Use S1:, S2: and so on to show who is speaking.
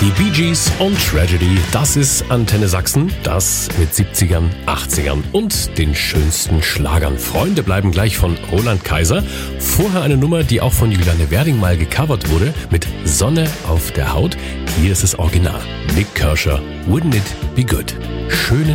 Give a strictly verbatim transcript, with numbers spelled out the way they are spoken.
S1: Die Bee Gees und Tragedy, das ist Antenne Sachsen, das mit siebzigern, achtzigern und den schönsten Schlagern. Freunde bleiben gleich von Roland Kaiser. Vorher eine Nummer, die auch von Juliane Werding mal gecovert wurde, mit Sonne auf der Haut. Hier ist das Original. Nik Kershaw, Wouldn't It Be Good? Schöne